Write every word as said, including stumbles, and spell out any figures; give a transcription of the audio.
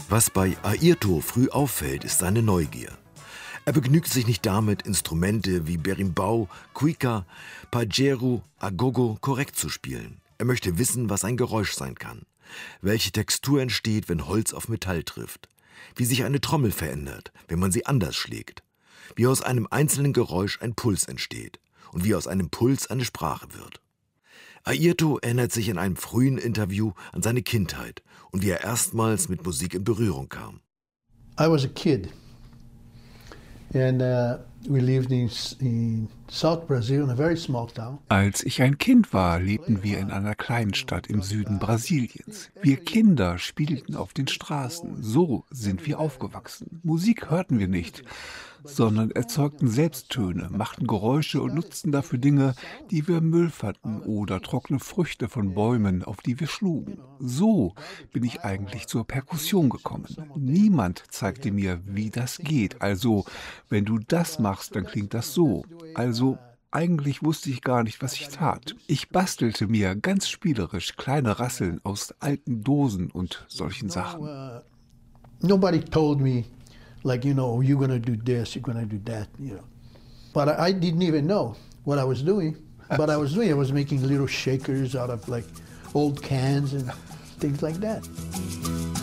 Was bei Airto früh auffällt, ist seine Neugier. Er begnügt sich nicht damit, Instrumente wie Berimbau, Cuica, Pajero, Agogo korrekt zu spielen. Er möchte wissen, was ein Geräusch sein kann, welche Textur entsteht, wenn Holz auf Metall trifft, wie sich eine Trommel verändert, wenn man sie anders schlägt, wie aus einem einzelnen Geräusch ein Puls entsteht und wie aus einem Puls eine Sprache wird. Airto erinnert sich in einem frühen Interview an seine Kindheit und wie er erstmals mit Musik in Berührung kam. I was a kid. And uh, we lived in, in South Brazil, in a very small town. Als ich ein Kind war, lebten wir in einer kleinen Stadt im Süden Brasiliens. Wir Kinder spielten auf den Straßen. So sind wir aufgewachsen. Musik hörten wir nicht, sondern erzeugten selbst Töne, machten Geräusche und nutzten dafür Dinge, die wir Müll fanden oder trockene Früchte von Bäumen, auf die wir schlugen. So bin ich eigentlich zur Perkussion gekommen. Niemand zeigte mir, wie das geht. Also, wenn du das machst, dann klingt das so. Also, eigentlich wusste ich gar nicht, was ich tat. Ich bastelte mir ganz spielerisch kleine Rasseln aus alten Dosen und solchen Sachen. Nobody told me, like, you know, you're gonna do this, you're gonna do that, you know. But I, I didn't even know what I was doing. But I was doing, I was making little shakers out of like old cans and things like that.